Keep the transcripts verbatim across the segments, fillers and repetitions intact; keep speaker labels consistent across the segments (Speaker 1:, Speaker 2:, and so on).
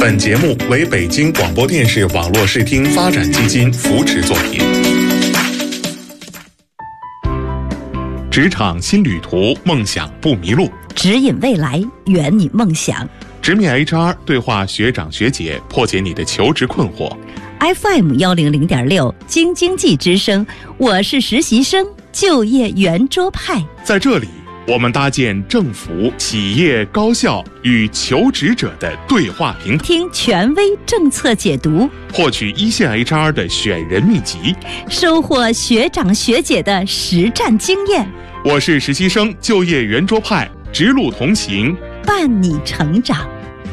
Speaker 1: 本节目为北京广播电视网络视听发展基金扶持作品。职场新旅途，梦想不迷路。
Speaker 2: 指引未来，圆你梦想。
Speaker 1: 直面 H R， 对话学长学姐，破解你的求职困惑。
Speaker 2: F M 一零零点六，京津冀之声，我是实习生，就业圆桌派。
Speaker 1: 在这里，我们搭建政府、企业、高校与求职者的对话平台，
Speaker 2: 听权威政策解读，
Speaker 1: 获取一线 H R 的选人秘籍，
Speaker 2: 收获学长学姐的实战经验。
Speaker 1: 我是实习生，就业圆桌派，直路同行，
Speaker 2: 伴你成长。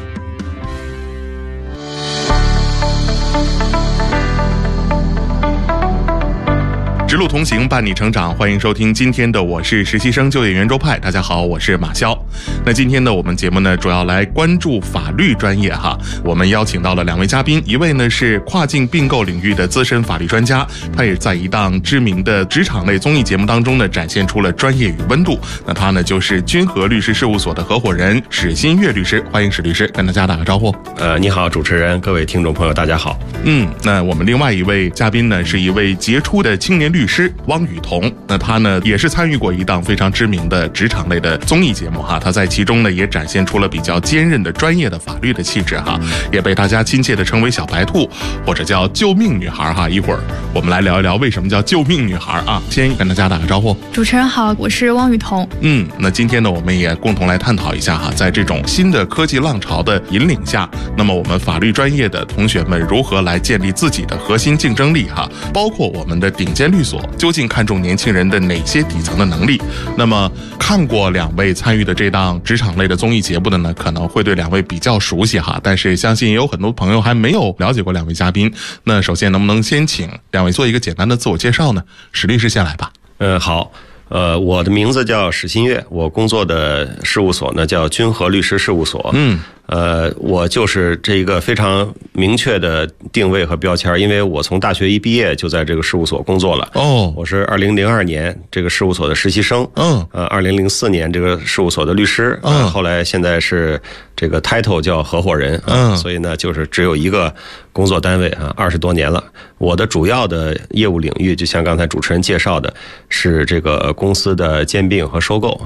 Speaker 1: 直路同行，伴你成长。欢迎收听今天的我是实习生就业圆桌派。大家好，我是马潇。那今天的我们节目呢，主要来关注法律专业哈。我们邀请到了两位嘉宾，一位呢是跨境并购领域的资深法律专家，他也在一档知名的职场类综艺节目当中呢，展现出了专业与温度。那他呢就是君和律师事务所的合伙人史新月律师。欢迎史律师跟大家打个招呼。
Speaker 3: 呃，你好，主持人，各位听众朋友，大家好。
Speaker 1: 嗯，那我们另外一位嘉宾呢，是一位杰出的青年律师汪雨桐。那他呢也是参与过一档非常知名的职场类的综艺节目哈，他在其中呢也展现出了比较坚韧的专业的法律的气质哈，也被大家亲切的称为小白兔或者叫救命女孩哈。一会儿我们来聊一聊为什么叫救命女孩啊。先跟大家打个招呼。
Speaker 4: 主持人好，我是汪雨桐。
Speaker 1: 嗯，那今天呢我们也共同来探讨一下哈，在这种新的科技浪潮的引领下，那么我们法律专业的同学们如何来建立自己的核心竞争力哈，包括我们的顶尖律所究竟看重年轻人的哪些底层的能力。那么看过两位参与的这档职场类的综艺节目的呢，可能会对两位比较熟悉哈，但是相信也有很多朋友还没有了解过两位嘉宾。那首先能不能先请两位做一个简单的自我介绍呢？史律师先来吧。
Speaker 3: 嗯，好。呃，我的名字叫史新月，我工作的事务所呢叫君和律师事务所。嗯，呃，我就是这一个非常明确的定位和标签，因为我从大学一毕业就在这个事务所工作了。哦，我是二零零二年这个事务所的实习生。嗯，呃，二零零四年这个事务所的律师。嗯，后来现在是这个 title 叫合伙人。嗯，所以呢，就是只有一个工作单位啊，二十多年了。我的主要的业务领域，就像刚才主持人介绍的，是这个公司的兼并和收购